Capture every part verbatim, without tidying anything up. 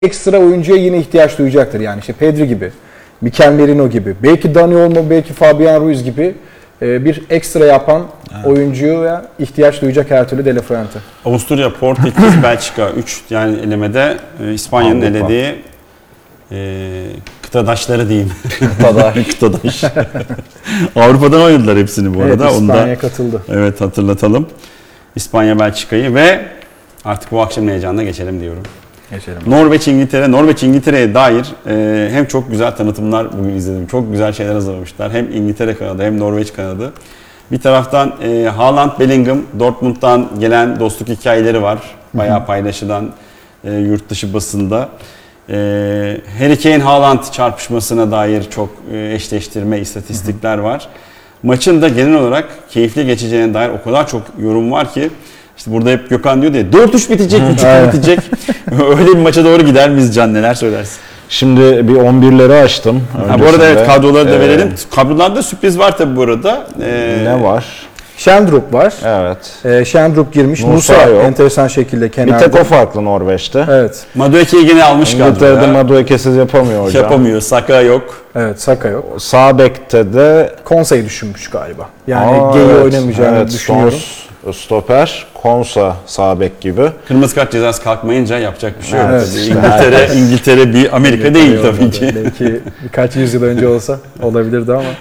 ekstra oyuncuya yine ihtiyaç duyacaktır. Yani işte Pedri gibi, Mikel Merino gibi, belki Dani Olmo, belki Fabian Ruiz gibi bir ekstra yapan evet. oyuncuya ihtiyaç duyacak her türlü De La Fuente. Avusturya, Portekiz, Belçika üç yani elemede İspanya'nın elediği e, kıtadaşları diyeyim. Kıtadaş. Kıtadaş. Avrupa'dan oynadılar hepsini bu arada. Evet, İspanya Onda, katıldı. Evet, hatırlatalım. İspanya, Belçika'yı ve artık bu akşam heyecanına geçelim diyorum. Geçelim. Norveç, İngiltere. Norveç, İngiltere'ye dair e, hem çok güzel tanıtımlar bugün izledim. Çok güzel şeyler hazırlamışlar. Hem İngiltere kanadı hem Norveç kanadı. Bir taraftan e, Haaland, Bellingham, Dortmund'dan gelen dostluk hikayeleri var. Bayağı paylaşılan e, yurt dışı basında. E, Harry Kane, Haaland çarpışmasına dair çok e, eşleştirme, istatistikler var. Maçın da genel olarak keyifli geçeceğine dair o kadar çok yorum var ki İşte burada hep Gökhan diyor diye dört üç bitecek, üç iki bitecek. Öyle bir maça doğru gider miyiz Can, neler söylersin? Şimdi bir on birleri açtım. Ha, bu arada evet, kadroları da ee, verelim. Kadrolarda sürpriz var tabi bu arada. Ee, ne var? Şendrup var. Evet. Ee, Şendrup girmiş. Musa, Musa enteresan şekilde kenarda. Bir tek o farklı Norveç'te. Evet. Madueke'yi gene almış kadroya. İngiltere'de Madueke'siz yapamıyor hocam. Yapamıyor. Saka yok. Evet, Saka yok. Sağ bekte de Konsa'yı düşünmüş galiba. Yani Geyi evet, oynamayacağını evet, düşünüyorum. Stoper, Konsa sağ bek gibi. Kırmızı kart cezası kalkmayınca yapacak bir şey yok. Evet, işte. İngiltere, İngiltere bir Amerika İngiltere değil tabii ki. Belki birkaç yüzyıl önce olsa olabilirdi ama.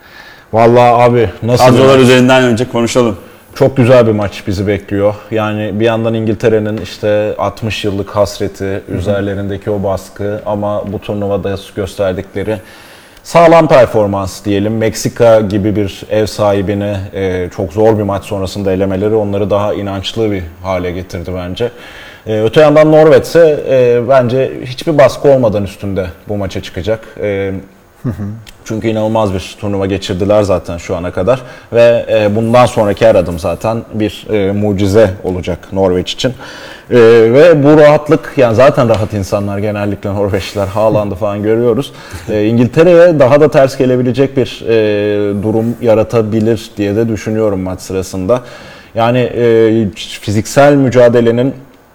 Vallahi abi nasıl? Kadrolar üzerinden önce konuşalım. Çok güzel bir maç bizi bekliyor. Yani bir yandan İngiltere'nin işte altmış yıllık hasreti, Hı-hı. üzerlerindeki o baskı ama bu turnuvada gösterdikleri sağlam performans diyelim. Meksika gibi bir ev sahibini e, çok zor bir maç sonrasında elemeleri onları daha inançlı bir hale getirdi bence. E, öte yandan Norveç ise e, bence hiçbir baskı olmadan üstünde bu maça çıkacak. E, hı hı. Çünkü inanılmaz bir turnuva geçirdiler zaten şu ana kadar ve e, bundan sonraki her adım zaten bir e, mucize olacak Norveç için. E, ve bu rahatlık, yani zaten rahat insanlar genellikle Norveçliler, Haaland'ı falan görüyoruz. E, İngiltere'ye daha da ters gelebilecek bir e, durum yaratabilir diye de düşünüyorum maç sırasında. Yani e, fiziksel mücadelenin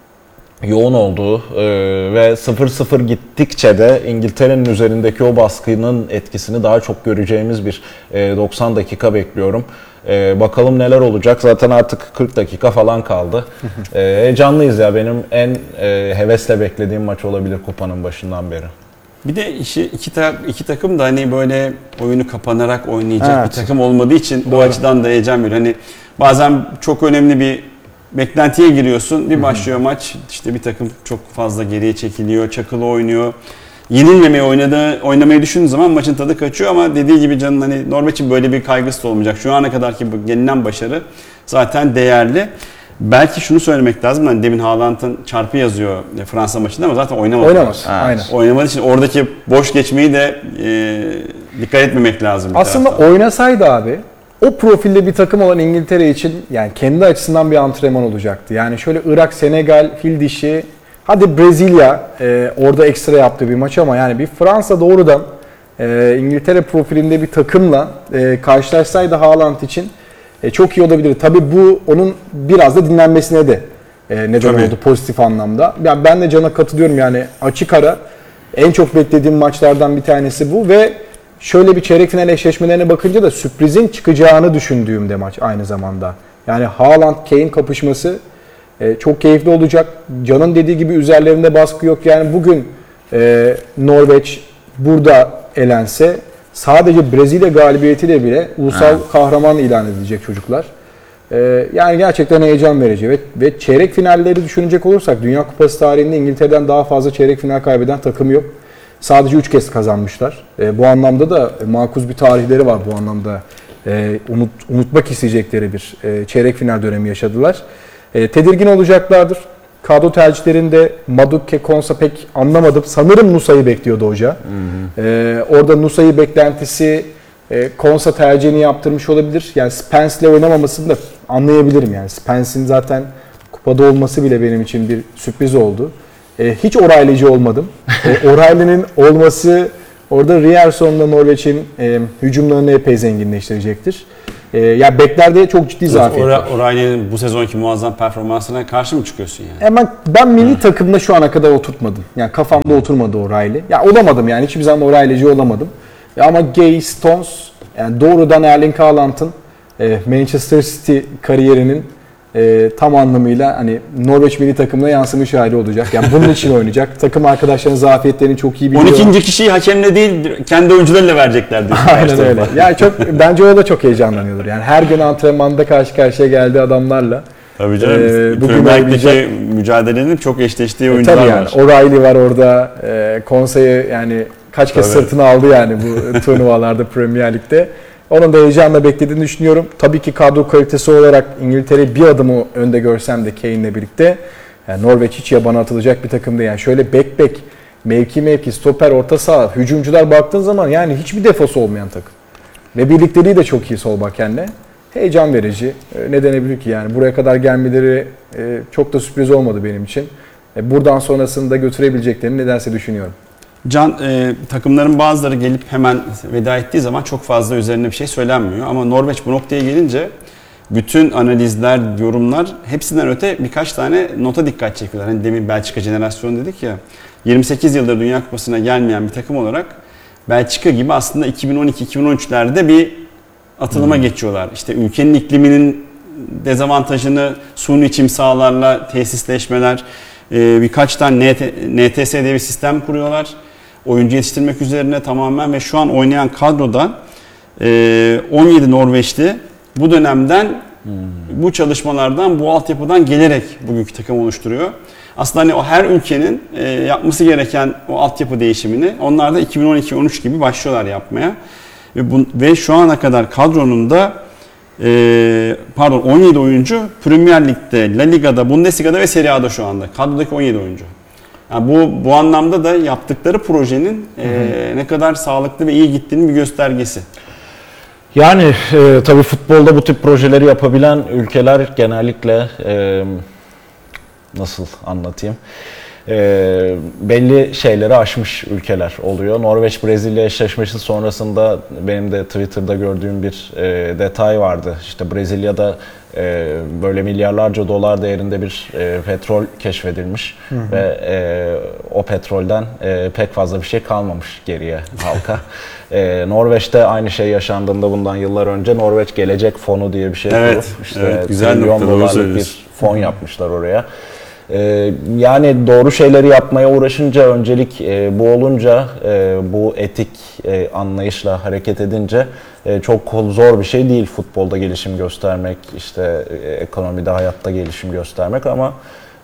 yoğun olduğu e, ve sıfır sıfır gittikçe de İngiltere'nin üzerindeki o baskının etkisini daha çok göreceğimiz bir e, doksan dakika bekliyorum. E, bakalım neler olacak. Zaten artık kırk dakika falan kaldı. e, heyecanlıyız ya. Benim en e, hevesle beklediğim maç olabilir kupanın başından beri. Bir de işi iki, ta- iki takım da hani böyle oyunu kapanarak oynayacak evet. bir takım olmadığı için Doğru. bu açıdan da heyecan veriyor. Hani bazen çok önemli bir beklentiye giriyorsun. Bir başlıyor Hı-hı. maç. İşte bir takım çok fazla geriye çekiliyor, çakılı oynuyor. Yenilmemeyi oynadığı, oynamayı düşündüğün zaman maçın tadı kaçıyor ama dediği gibi Can'ın hani Norveç'in böyle bir kaygısı da olmayacak. Şu ana kadarki bu gelinen başarı zaten değerli. Belki şunu söylemek lazım. Hani demin Haaland'ın çarpı yazıyor Fransa maçında ama zaten oynamadı. Oynamaz. Aynen. Oynamadığı için oradaki boş geçmeyi de e, dikkat etmemek lazım. Aslında taraftan. Oynasaydı abi o profilde bir takım olan İngiltere için yani kendi açısından bir antrenman olacaktı. Yani şöyle Irak, Senegal, fil dişi, hadi Brezilya e, orada ekstra yaptığı bir maç ama yani bir Fransa doğrudan e, İngiltere profilinde bir takımla e, karşılaşsaydı Haaland için e, çok iyi olabilirdi. Tabii bu onun biraz da dinlenmesine de e, neden Tabii. oldu pozitif anlamda. Yani ben de Can'a katılıyorum, yani açık ara en çok beklediğim maçlardan bir tanesi bu ve şöyle bir çeyrek final eşleşmelerine bakınca da sürprizin çıkacağını düşündüğümde maç aynı zamanda. Yani Haaland-Kane kapışması e, çok keyifli olacak. Can'ın dediği gibi üzerlerinde baskı yok. Yani bugün e, Norveç burada elense sadece Brezilya galibiyetiyle bile ulusal evet. kahraman ilan edilecek çocuklar. E, yani gerçekten heyecan verici. Ve, ve çeyrek finalleri düşünecek olursak Dünya Kupası tarihinde İngiltere'den daha fazla çeyrek final kaybeden takım yok. Sadece üç kez kazanmışlar. E, bu anlamda da makuz bir tarihleri var bu anlamda. E, unut, unutmak isteyecekleri bir e, çeyrek final dönemi yaşadılar. E, tedirgin olacaklardır. Kadro tercihlerinde Madueke, Konsa pek anlamadım. Sanırım Nusa'yı bekliyordu hoca. Hı hı. E, orada Nusa'yı beklentisi e, Konsa tercihini yaptırmış olabilir. Yani Spence'le oynamamasını da anlayabilirim. Yani Spence'in zaten kupada olması bile benim için bir sürpriz oldu. E, hiç O'Reilly'ci olmadım. E, O'Reilly'nin olması orada Rierson'la Norveç'in e, hücumlarını epey zenginleştirecektir. E, ya beklerde çok ciddi zafiyet var. O'Reilly'nin bu sezonki muazzam performansına karşı mı çıkıyorsun yani? Hemen ben milli takımda şu ana kadar oturtmadım. Yani kafamda oturmadı O'Reilly. Ya olamadım yani hiçbir zaman O'Reilly'ci olamadım. Ya ama Gay, Stones, yani doğrudan Erling Haaland'ın e, Manchester City kariyerinin e, tam anlamıyla hani Norveç milli takımına yansımış hali olacak. Yani bunun için oynayacak. Takım arkadaşlarının zafiyetlerini çok iyi biliyor. on ikinci kişiyi hakemle değil kendi oyuncularıyla verecekler diyorsun. Aynen öyle. Yani çok bence o da çok heyecanlanıyordur. Yani her gün antrenmanda karşı karşıya geldiği adamlarla. Tabii canım. Ee, bugün Premier Lig'deki olabilecek- mücadelenin çok eşleştiği E, oyuncular tabii yani. var. O'Reilly var orada. E, Konsey'i yani kaç kez Tabii. sırtını aldı yani bu turnuvalarda Premier Lig'de. Onun da heyecanla beklediğini düşünüyorum. Tabii ki kadro kalitesi olarak İngiltere'yi bir adımı önde görsem de Kane'le birlikte yani Norveç hiç yabana atılacak bir takım değil. Yani şöyle bek bek, mevki mevki, stoper, orta saha, hücumcular baktığın zaman yani hiçbir defosu olmayan takım. Ve birlikteliği de çok iyi sol bakenle. Heyecan verici. E, Ne denebilir ki yani buraya kadar gelmeleri e, çok da sürpriz olmadı benim için. E, buradan sonrasını da götürebileceklerini nedense düşünüyorum. Can, e, takımların bazıları gelip hemen veda ettiği zaman çok fazla üzerine bir şey söylenmiyor. Ama Norveç bu noktaya gelince bütün analizler, yorumlar hepsinden öte birkaç tane nota dikkat çekiyorlar. Hani demin Belçika jenerasyonu dedik ya, yirmi sekiz yıldır Dünya Kupası'na gelmeyen bir takım olarak Belçika gibi aslında iki bin on iki iki bin on üçlerde bir atılıma hmm. geçiyorlar. İşte ülkenin ikliminin dezavantajını suni çim sahalarla tesisleşmeler, birkaç tane N T S diye bir sistem kuruyorlar. Oyuncu yetiştirmek üzerine tamamen ve şu an oynayan kadroda on yedi Norveçli bu dönemden hmm. bu çalışmalardan, bu altyapıdan gelerek bugünkü takım oluşturuyor. Aslında hani o her ülkenin yapması gereken o altyapı değişimini onlar da iki bin on iki on üç gibi başlıyorlar yapmaya. Ve, bu, ve şu ana kadar kadronun da e, pardon on yedi oyuncu Premier Lig'de, La Liga'da, Bundesliga'da ve Serie A'da şu anda. Kadrodaki on yedi oyuncu. Yani bu bu anlamda da yaptıkları projenin e, ne kadar sağlıklı ve iyi gittiğinin bir göstergesi. Yani e, tabii futbolda bu tip projeleri yapabilen ülkeler genellikle e, nasıl anlatayım? E, belli şeyleri aşmış ülkeler oluyor. Norveç-Brezilya eşleşmesi sonrasında benim de Twitter'da gördüğüm bir e, detay vardı. İşte Brezilya'da e, böyle milyarlarca dolar değerinde bir e, petrol keşfedilmiş hı hı. ve e, o petrolden e, pek fazla bir şey kalmamış geriye halka. e, Norveç'te aynı şey yaşandığında bundan yıllar önce Norveç Gelecek Fonu diye bir şey evet, kurup işte evet, güzel trilyon nokta, dolarlık bir fon yapmışlar oraya. Yani doğru şeyleri yapmaya uğraşınca, öncelik bu olunca, bu etik anlayışla hareket edince çok zor bir şey değil futbolda gelişim göstermek, işte ekonomide, hayatta gelişim göstermek ama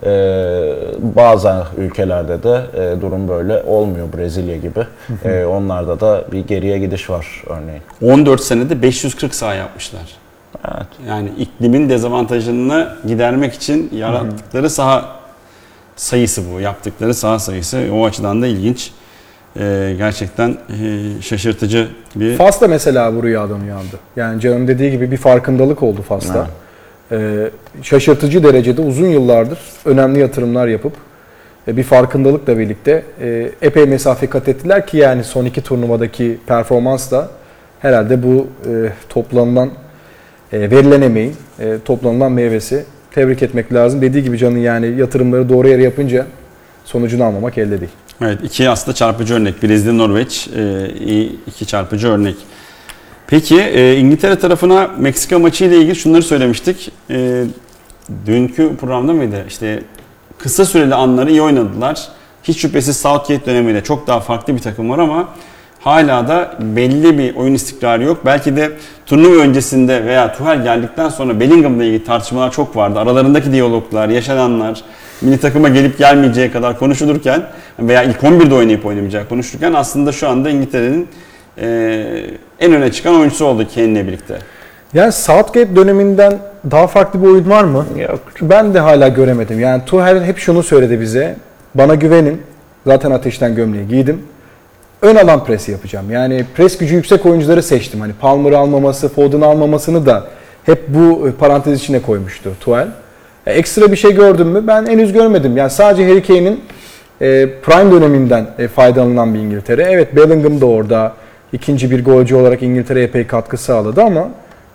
bazı ülkelerde de durum böyle olmuyor, Brezilya gibi. Onlarda da bir geriye gidiş var örneğin. on dört senede beş yüz kırk saha yapmışlar. Evet. Yani iklimin dezavantajını gidermek için yarattıkları saha sayısı bu. Yaptıkları saha sayısı. O açıdan da ilginç. Ee, gerçekten e, şaşırtıcı bir... Fas'ta mesela bu rüyadan uyandı. Yani Can'ın dediği gibi bir farkındalık oldu Fas'ta. Ee, şaşırtıcı derecede uzun yıllardır önemli yatırımlar yapıp e, bir farkındalıkla birlikte e, epey mesafe kat ettiler ki yani son iki turnuvadaki performans da herhalde bu e, toplamdan E, verilen emeğin, e, toplanılan meyvesi. Tebrik etmek lazım. Dediği gibi Can'ın yani yatırımları doğru yere yapınca sonucunu almamak elde değil. Evet, iki aslında çarpıcı örnek. Brezilya, Norveç e, iki çarpıcı örnek. Peki e, İngiltere tarafına Meksika maçı ile ilgili şunları söylemiştik. E, dünkü programda mıydı? İşte kısa süreli anları iyi oynadılar. Hiç şüphesiz Southgate dönemiyle çok daha farklı bir takım var ama hala da belli bir oyun istikrarı yok. Belki de turnuva öncesinde veya Tuchel geldikten sonra Bellingham'la ilgili tartışmalar çok vardı. Aralarındaki diyaloglar, yaşananlar, milli takıma gelip gelmeyeceği kadar konuşulurken veya ilk on birde oynayıp oynamayacağı konuşulurken aslında şu anda İngiltere'nin e, en öne çıkan oyuncusu oldu Kane'le birlikte. Yani Southgate döneminden daha farklı bir oyun var mı? Yok. Ben de hala göremedim. Yani Tuchel hep şunu söyledi bize. Bana güvenin. Zaten ateşten gömleği giydim. Ön alan presi yapacağım. Yani pres gücü yüksek oyuncuları seçtim. Hani Palmer'ı almaması, Foden'ı almamasını da hep bu parantez içine koymuştu Tuchel. E, ekstra bir şey gördüm mü? Ben henüz görmedim. Yani sadece Harry Kane'in e, prime döneminden e, faydalanan bir İngiltere. Evet, Bellingham da orada ikinci bir golcü olarak İngiltere'ye epey katkı sağladı ama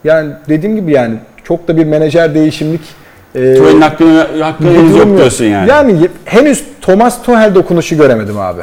Yani dediğim gibi yani çok da bir menajer değişimlik e, Tuchel'in hakkını, hakkını bir henüz durum yok diyorsun yani. Yani henüz Thomas Tuchel dokunuşu göremedim abi.